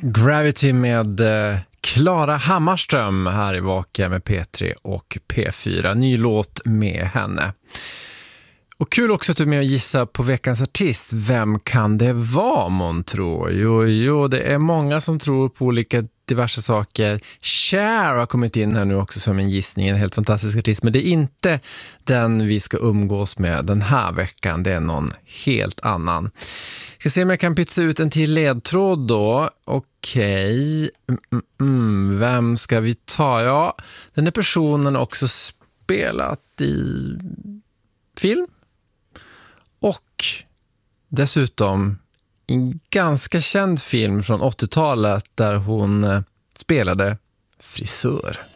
Gravity med Klara Hammarström här i Vaka med P3 och P4. Ny låt med henne. Och kul också att du är med och gissa på veckans artist. Vem kan det vara, månntro? Jo, det är många som tror på olika diverse saker. Cher har kommit in här nu också som en gissning. En helt fantastisk artist. Men det är inte den vi ska umgås med den här veckan. Det är någon helt annan. Ska se om jag kan pytsa ut en till ledtråd då. Okej. Vem ska vi ta? Ja, den här personen har också spelat i film. Och dessutom en ganska känd film från 80-talet där hon spelade frisör.